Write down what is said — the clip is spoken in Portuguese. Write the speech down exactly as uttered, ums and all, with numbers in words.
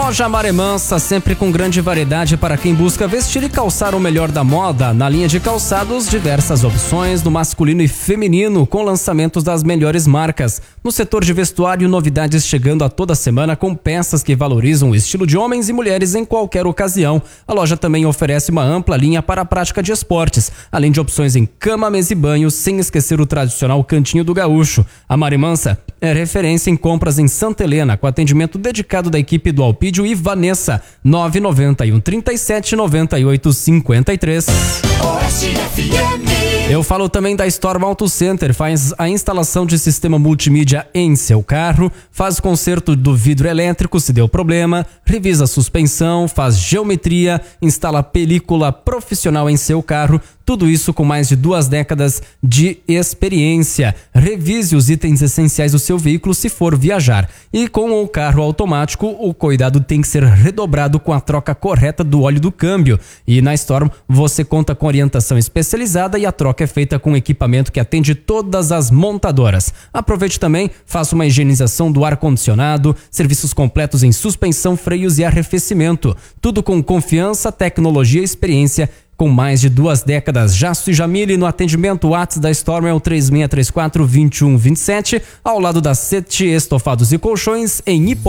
Loja Maré Mansa, sempre com grande variedade para quem busca vestir e calçar o melhor da moda. Na linha de calçados, diversas opções no masculino e feminino, com lançamentos das melhores marcas. No setor de vestuário, novidades chegando a toda semana com peças que valorizam o estilo de homens e mulheres em qualquer ocasião. A loja também oferece uma ampla linha para a prática de esportes, além de opções em cama, mesa e banho, sem esquecer o tradicional cantinho do gaúcho. A Maré Mansa é referência em compras em Santa Helena, com atendimento dedicado da equipe do Alpídio e Vanessa, nove nove um, trinta e sete, noventa e oito, cinquenta e três. Eu falo também da Storm Auto Center, faz a instalação de sistema multimídia em seu carro, faz conserto do vidro elétrico se deu problema, revisa a suspensão, faz geometria, instala película profissional em seu carro, tudo isso com mais de duas décadas de experiência. Revise os itens essenciais do seu veículo se for viajar. E com o carro automático, o cuidado tem que ser redobrado com a troca correta do óleo do câmbio. E na Storm você conta com orientação especializada e a troca é feita com equipamento que atende todas as montadoras. Aproveite também, faça uma higienização do ar-condicionado, serviços completos em suspensão, freios e arrefecimento. Tudo com confiança, tecnologia e experiência. Com mais de duas décadas, Jasso e Jamile no atendimento. O WhatsApp da Storm é o três seis três quatro, dois um dois sete, ao lado da Sete Estofados e Colchões, em Ipo.